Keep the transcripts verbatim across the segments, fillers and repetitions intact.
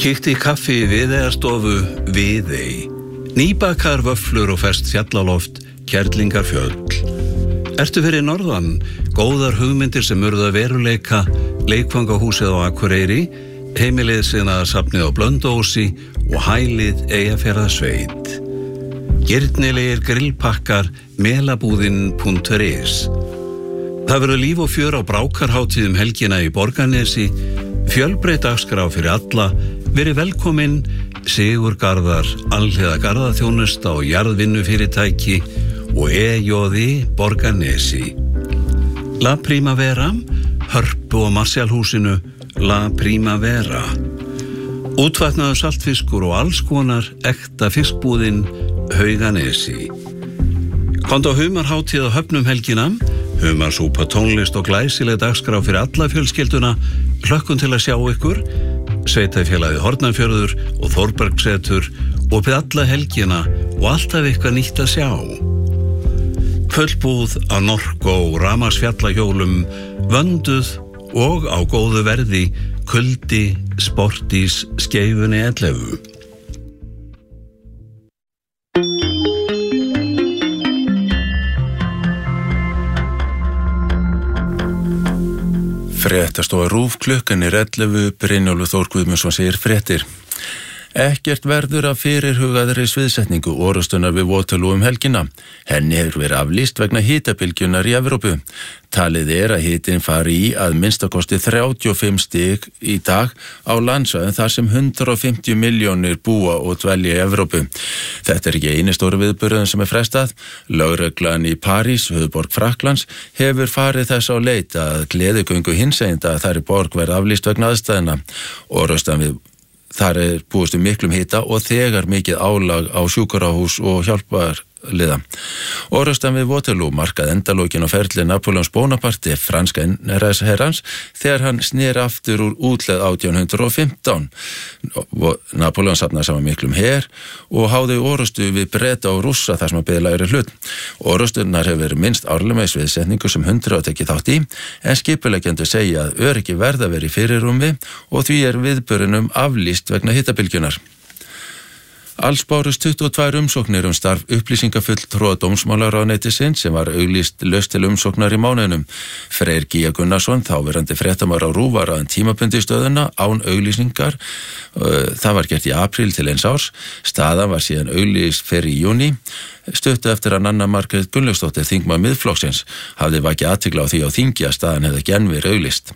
Kíkti í kaffi í Viðeyjarstofu Viðey. Nýbakar vöfflur og ferskt fjallaloft, Kerlingar fjöll. Ertu fyrir norðan? Góðar hugmyndir sem urðu að veruleika, leikfangahúsið á Akureyri, heimilið siðnaðarsafnið á Blönduósi og hælið Eyjafjarðarsveit. Girnilegir grillpakkar, melabúðin punktur is. Það verður líf og fjör á brákarhátíðum helgina í Borgarnesi, fjölbreytt dagskrá fyrir alla, verið velkomin Sigurgarðar, alhliða garðaþjónusta og jarðvinnufyrirtæki og E J Borgarnesi. La Primavera, Hörpu og Marshallhúsinu, La Primavera. Útvatnaður saltfiskur og alls konar ekta fiskbúðin Hauganesi. Komdu á humarhátíð á Höfnum helgina, humarsúpa, tónlist og glæsileg dagskrá fyrir alla fjölskylduna, hlökkum til að sjá ykkur, Sveitafélagið Hornafjörður og Þórbergsetur og við alla helgina og alltaf eitthvað nýtt að sjá. Fullbúð á Norko, rafmagnsfjallahjólum, vönduð og á góðu verði, kuldi, sportís, skeifunni ellefu. Fréttastofa RÚV, klukkan er ellefu, Brynjólfur Þór Guðmundsson segir fréttir. Ekkert verður af fyrirhugaðri sviðsetningu orrustunar við Waterloo um helgina. Henni hefur verið aflýst vegna hitabylgjunnar í Evrópu. Talið er að hitin fari í að minnstakosti þrjátíu og fimm stig í dag á landsvæðum þar sem hundrað og fimmtíu milljónir búa og dvelja í Evrópu. Þetta er ekki eini stóru viðburðurinn sem er frestað. Lögreglan í París, höfuðborg Frakklands, hefur farið þess á leit að gleðigöngu hinsegin að þar í borg verði aflýst vegna aðstæðina. Orrustan við Þar er búist um miklum hita og þegar mikið álag á sjúkrahús og hjálparliða. Orrustan við Waterloo markaði endalókin á ferli Napoleons Bonaparte, franska herrans, þegar hann sneri aftur úr útleið átján hundrað og fimmtán. Napoleon safnaði saman miklum her og háði orrustu við Breta og Rússa þar sem að beðið lægri hlut. Orrustunar hefur verið minnst árlega með sviðsetningu sem hundrað tekið þátt í, en skipuleggjendur segja að öryggi verða verið í fyrirrúmi og því er viðburðinum aflýst vegna hitabylgjunar. Alls bárust tuttugu og tvær umsóknir um starf upplýsingafulltrúa dómsmálaráðuneytisins sem var auglýst laust til umsóknar í mánuðinum. Freyr Gíja Gunnarsson, þáverandi fréttamaður á RÚV, var aðeins tímabundi stöðuna án auglýsingar. Það var gert í apríl til eins árs. Staðan var síðan auglýst fyrir í júní. Stuttu eftir að Nanna Margrét Gunnlaugsdóttir, þingmaður Miðflokksins, hafði vakið athygli á því á þingi að staðan hefði ekki enn verið auglýst.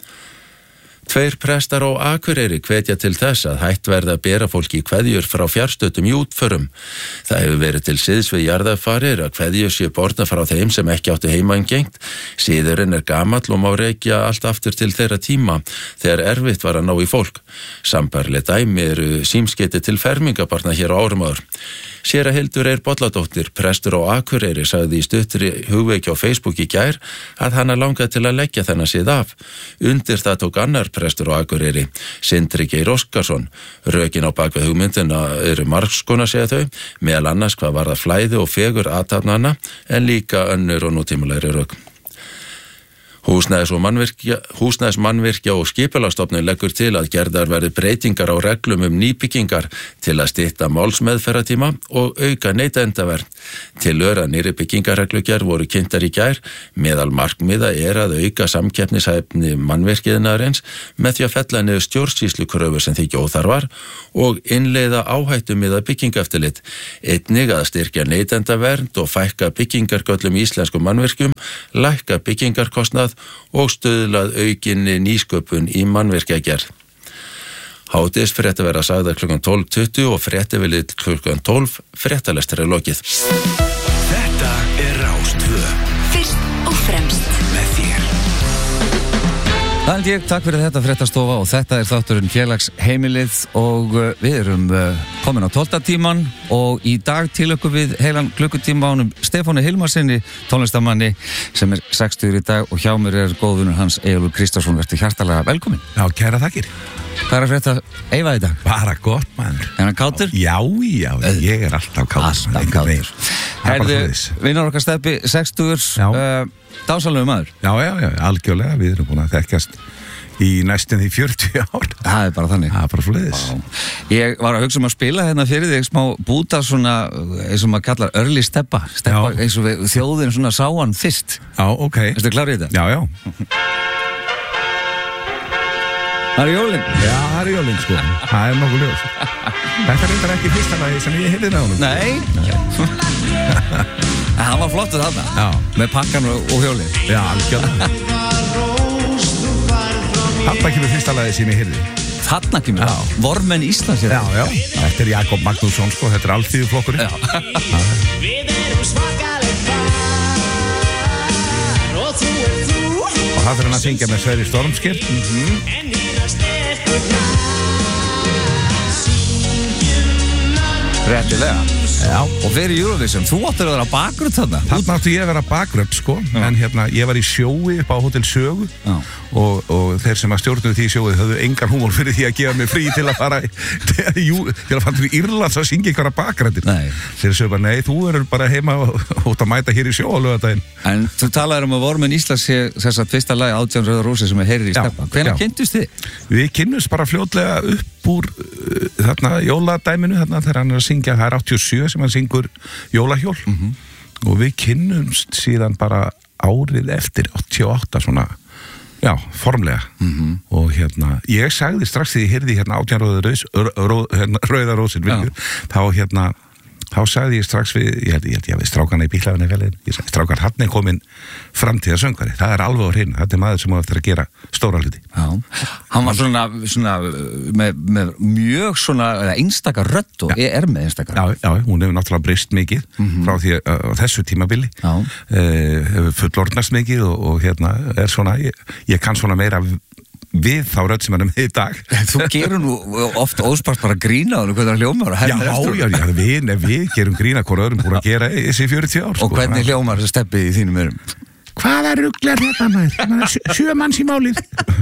Tveir prestar á Akureyri hvetja til þess að hætt verði að bera fólki kveðjur frá fjarstöddum í útförum. Það hefur verið til siðs við jarðarfarir að kveðjur séu bornar frá þeim sem ekki áttu heimangengt. Siðurinn er gamall og má rekja allt aftur til þeirra tíma þegar erfitt var að ná í fólk. Sambærileg dæmi eru símskeyti til fermingabarna hér á árum áður. Séra Hildur Eir Bolladóttir, prestur á Akureyri, sagði í stuttri hugveiki á Facebook í gær að hana langaði til að leggja þennan sið af. Undir það tók annar prestur á Akureyri, Sindri Geir Óskarsson. Rökin á bakvið hugmyndina eru margskonar, segja þau, meðal annars hvað varðar flæði og fegur athafnanna, en líka önnur og nútímalegri rök. Húsnæðis og mannvirkja, húsnæðis mannvirkja og skipulagsstofnun leggur til að gerðar verði breytingar á reglum um nýbyggingar til að stytta málsmeðferðartíma og auka neytendavernd. Tillögur að nýrri byggingarreglugerð voru kynntar í gær. Meðal markmiða er að auka samkeppnishæfni mannvirkjiðnaðarins með því að fella niður stjórnsýslukröfur sem þykja óþarfar og innleiða áhættumiða byggingaeftirlit. Einnig að styrkja neytendavernd og fækka byggingargöllum í íslenskum mannvirkjum, lækka byggingarkostnað og stuðlað aukinni nýsköpun í mannvirkjagerð. Hádegisfrétta verða sagðar klukkan tólf tuttugu og fréttavilið klukkan tólf, fréttalestur er lokið. Þetta er Rás tvö. Fyrst og fremst með þér. Það held ég, takk fyrir þetta fréttastofa og þetta er þátturinn Félagsheimilið og við erum komin á tólfta tíman og í dag til okkur við heilan klukkutíma ánum Stefáni Hilmarsinni, tónlistamanni sem er sextugur í dag og hjá mér er góðvinur hans Eyjólfur Kristjánsson. Vertu hjartalega velkomin. Já, kæra þakkir. Hvað er að frétta Eyva í dag? Bara gott, mann. Er hann kátur? Já, já, ég er alltaf kátur. Alltaf kátur. Herðu, vinnar okkar Steppi, sextugur, uh, dásalegu maður. Já, já, já, algjörlega, við erum búin að þekkjast í næstum því fjörutíu ár. Það er bara þannig. Það er bara svoleiðis. Ég var að hugsa um að spila hérna fyrir þig smá búta svona, eins og maður kallar early steppa, steppa Já. eins og við, þjóðin svona sá hann fyrst. Já, ok. Erstu klár í þetta? Já, já. Það er jólinn. Já, það er jólinn, sko. Það er nokkuð ljós. Þetta er reyndar ekki fyrsta lagi sem ég heyrði með honum. Nei. En hann var flottur þarna. Já. Með pakkan og, og hjólið. Já, algjörlega. Þarna kemur fyrsta lagi sem ég heyrði. Þarna kemur? Já. Vormenn Íslands. Já, já. Þetta er Jakob Magnússon, sko. Þetta er alþýðuflokkurinn. Já. Við erum svakaleg par og þú er þú Og það fyrir hann að syngja með Sverri Stormsker. en nýra stelpurnar syngjum Réttilega. Já. Og fyrir Eurovision, þú áttur að vera bakgrunn þarna. Þarna áttu ég að vera bakröpp, sko. En hérna, ég var í sjói upp á Hótel Sögu. Já. Og, og þeir sem að stjórnuðu því sjóið höfðu engan húmor fyrir því að gefa mig frí til að fara til, jú, til að fara til Írlands að syngja einhverja bakrættir. Nei. Þeir sögðu bara, nei, þú verður bara heima og út að mæta hér í sjó á laugardaginn. En þú talaður um að Vormenn Íslands sé þess að fyrsta lagi átján Rauða Rósi sem er heyrir í Já, steppa. Hvenær já. kynntust þið? Við kynnumst bara fljótlega upp úr uh, þarna jóladæminu, þarna þegar hann er að syngja, það er áttatíu og sjö sem hann syngur jólahjól. Mhm. Og við kynnumst síðan bara árið eftir áttatíu og átta svona, já, formlega. Mhm. Og hérna, ég sagði strax því ég heyrði hérna átján Rauða Rós, ró, hérna, Rauða Rósin, Já. þá hérna, þá sagði ég strax við, ég held ég, held ég við strákana í bílafinni vel, ég sagði strákar, hann er komin framtíða söngvari, það er alveg á hreinu, þetta er maður sem á eftir að gera stóra hluti. Já. Hann var svona, svona með, með mjög svona eða einstaka rödd og er með einstaka Já, rödd. já, hún hefur náttúrulega breyst mikið frá því að, á þessu tímabili, Já. uh, hefur fullorðnast mikið og, og hérna er svona, ég, ég kann svona meira við þá rödd sem hann er með í dag. Þú gerur nú oft óspart bara grína og hvernig hann hljómar og Já, hermir eftir já, já, við, nei, við gerum grína hvort öðrum búin að gera þessi fjörutíu ár. og hvernig hljómar þessi steppið í þínum örum. Hvaða rugl er þetta maður? Sjö manns í málið.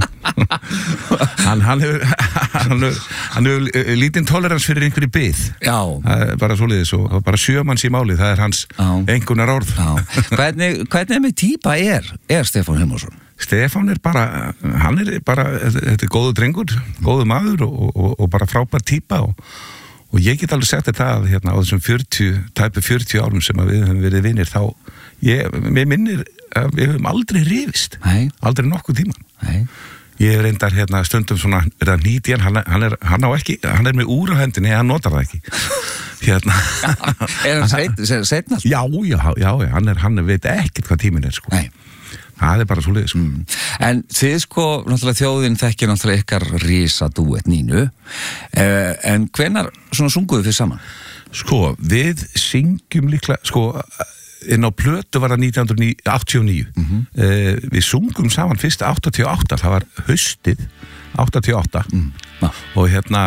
hann, hann hefur, hann hefur, hann hefur lítinn tolerans fyrir einhverju bið. Já. Það er bara svoleiðis og bara sjö manns í málið, það er hans Já. einhvernar orð. Já. Hvernig, hvernig með típa er, er Stefán Hilmarsson? Stefán er bara, hann er bara, þetta er góðu drengur, góðu maður og, og, og bara frábær típa og, og ég get alveg sagt þetta að hérna á þessum fjörutíu, tæpu fjörutíu árum sem að við höfum verið vinir þá, ég, mér minnir að við höfum aldrei rifist, Nei. aldrei nokkuð tíman. Nei. Ég reyndar hérna stundum svona, er að nýti hann, hann er, hann á ekki, hann er með úr á hendinni, hann notar það ekki. Hérna. Er hann seit, setna? Já, já, já, já, hann er, hann veit ekkert hvað tíminn er, sko. Nei. Það er bara svo leiðis. Mm. En þið sko, náttúrulega þjóðin þekkir náttúrulega ykkar risa dúett Nínu, eh, en hvenar svona sunguðu þið saman? Sko, við syngjum líklega, sko, inn á plötu var það nítján hundruð áttatíu og níu. Mhm. uh, við sungum saman fyrst áttatíu og átta, það var haustið áttatíu og átta. Mm. Já. Og hérna,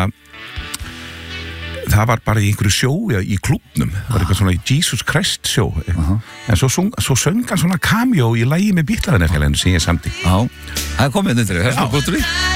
það var bara í einhverju sjói í klúbnum, það var eitthvað svona í Jesus Christ sjó. Aha. En svo, sung, svo söng hann svona cameo í lagi með Bítlaðinefélaginu sem ég samdi. Já, það er komið nýttur, það er svona bútur í.